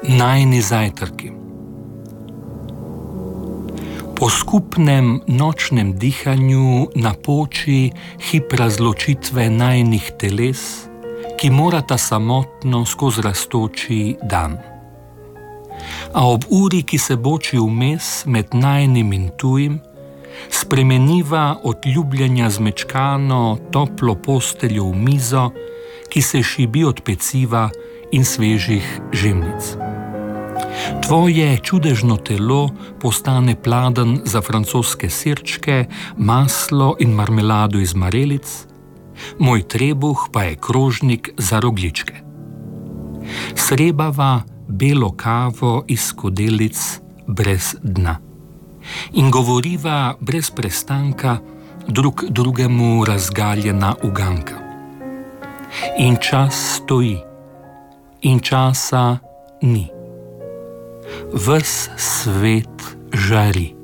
Najini zajtrki. Po skupnem nočnem dihanju napoči hip razločitve najinih teles, ki morata samotno skozi rastoči dan. A ob uri, ki se boči vmes med najinim in tujim, spremeniva od ljubljenja zmečkano toplo posteljo v mizo, ki se šibi od peciva in svežih žemljic. Tvoje čudežno telo postane pladenj za francoske sirčke, maslo in marmelado iz marelic, moj trebuh pa je krožnik za rogljičke. Srebava belo kavo iz skodelic brez dna in govoriva brez prestanka drug drugemu razgaljena uganka. In čas stoji, in časa ni. Ves svet žari.